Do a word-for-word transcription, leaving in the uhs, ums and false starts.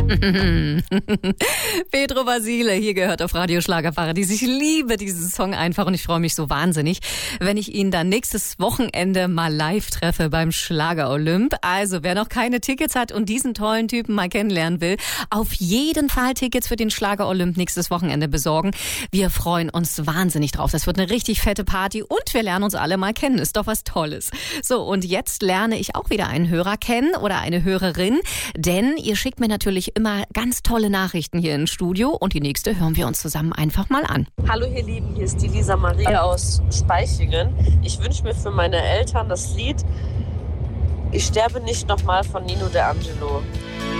Pedro Basile, hier gehört auf Radio Schlagerparadies. Ich liebe diesen Song einfach und ich freue mich so wahnsinnig, wenn ich ihn dann nächstes Wochenende mal live treffe beim Schlager Olymp. Also wer noch keine Tickets hat und diesen tollen Typen mal kennenlernen will, auf jeden Fall Tickets für den Schlager Olymp nächstes Wochenende besorgen. Wir freuen uns wahnsinnig drauf. Das wird eine richtig fette Party und wir lernen uns alle mal kennen. Ist doch was Tolles. So, und jetzt lerne ich auch wieder einen Hörer kennen oder eine Hörerin, denn ihr schickt mir natürlich immer ganz tolle Nachrichten hier ins Studio und die nächste hören wir uns zusammen einfach mal an. Hallo ihr Lieben, hier ist die Lisa Maria aus Speichingen. Ich wünsche mir für meine Eltern das Lied Ich sterbe nicht nochmal von Nino De Angelo.